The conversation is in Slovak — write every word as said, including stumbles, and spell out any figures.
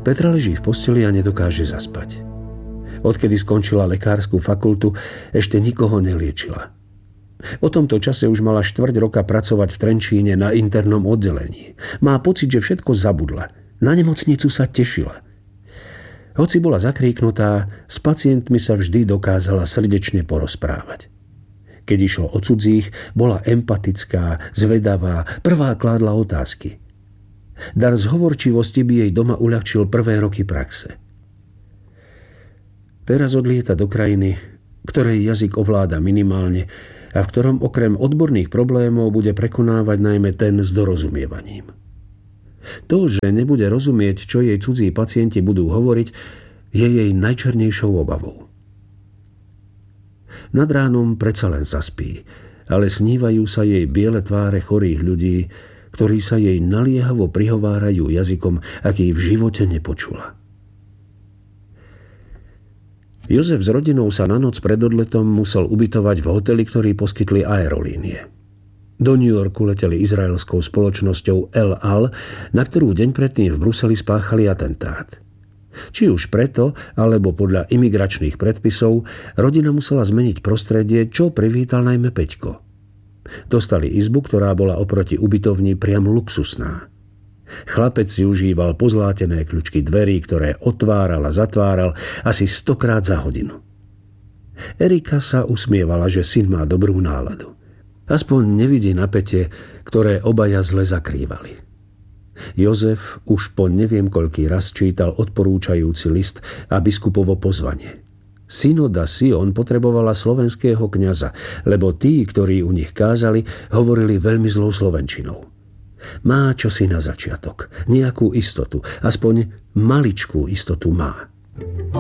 Petra leží v posteli a nedokáže zaspať. Odkedy skončila lekárskú fakultu, ešte nikoho neliečila. O tomto čase už mala štvrť roka pracovať v Trenčíne na internom oddelení. Má pocit, že všetko zabudla. Na nemocnicu sa tešila. Hoci bola zakríknutá, s pacientmi sa vždy dokázala srdečne porozprávať. Keď išlo o cudzích, bola empatická, zvedavá, prvá kládla otázky. Dar zhovorčivosti by jej doma uľahčil prvé roky praxe. Teraz odlieta do krajiny, ktorej jazyk ovláda minimálne a v ktorom okrem odborných problémov bude prekonávať najmä ten s dorozumievaním. To, že nebude rozumieť, čo jej cudzí pacienti budú hovoriť, je jej najčernejšou obavou. Nad ránom predsa len zaspí, ale snívajú sa jej biele tváre chorých ľudí, ktorí sa jej naliehavo prihovárajú jazykom, aký v živote nepočula. Jozef s rodinou sa na noc pred odletom musel ubytovať v hoteli, ktorý poskytli aerolínie. Do New Yorku leteli izraelskou spoločnosťou El Al, na ktorú deň predtým v Bruseli spáchali atentát. Či už preto, alebo podľa imigračných predpisov, rodina musela zmeniť prostredie, čo privítal najmä Peťko. Dostali izbu, ktorá bola oproti ubytovni priam luxusná. Chlapec si užíval pozlátené kľučky dverí, ktoré otváral a zatváral asi stokrát za hodinu. Erika sa usmievala, že syn má dobrú náladu. Aspoň nevidí napätie, ktoré obaja zle zakrývali. Jozef už po neviem koľký raz čítal odporúčajúci list a biskupovo pozvanie. Synoda Sion potrebovala slovenského kňaza, lebo tí, ktorí u nich kázali, hovorili veľmi zlou slovenčinou. Má čosi na začiatok, nejakú istotu, aspoň maličkú istotu má.